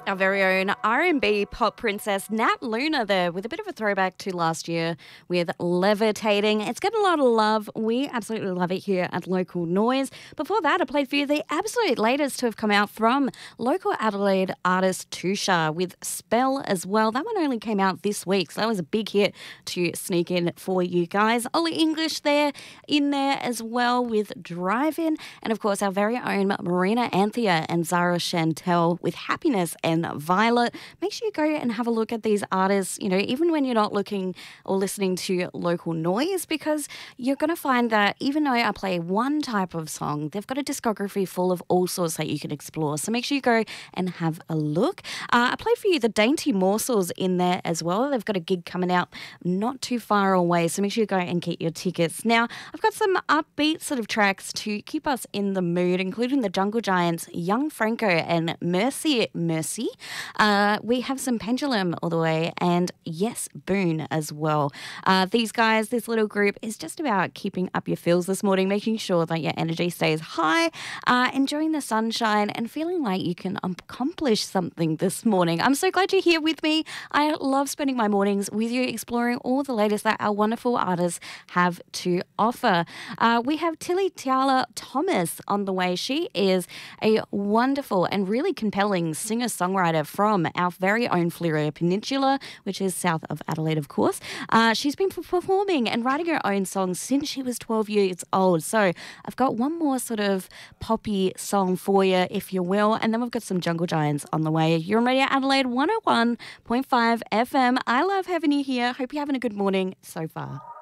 Our very own R&B pop princess Nat Luna there with a bit of a throwback to last year with Levitating. It's getting a lot of love. We absolutely love it here at Local Noise. Before that, I played for you the absolute latest to have come out from local Adelaide artist Tusha with Spell as well. That one only came out this week, so that was a big hit to sneak in for you guys. Ollie English there in there as well with Drive-In. And of course, our very own Marina Anthea and Zara Chantel with Happiness and Violet. Make sure you go and have a look at these artists, even when you're not looking or listening to Local Noise, because you're going to find that even though I play one type of song, they've got a discography full of all sorts that you can explore. So make sure you go and have a look. I played for you the Dainty Morsels in there as well. They've got a gig coming out not too far away, so make sure you go and get your tickets. Now, I've got some upbeat sort of tracks to keep us in the mood, including the Jungle Giants, Young Franco and Mercy. We have some Pendulum all the way, and yes, Boone as well. These guys, this little group is just about keeping up your feels this morning, making sure that your energy stays high, enjoying the sunshine and feeling like you can accomplish something this morning. I'm so glad you're here with me. I love spending my mornings with you, exploring all the latest that our wonderful artists have to offer. We have Tilly Tiala Thomas on the way. She is a wonderful and really compelling singer-songwriter from our very own Fleurieu Peninsula, which is south of Adelaide, of course. She's been performing and writing her own songs since she was 12 years old. So I've got one more sort of poppy song for you, if you will, and then we've got some Jungle Giants on the way. You're on Radio Adelaide 101.5 FM. I love having you here. Hope you're having a good morning so far.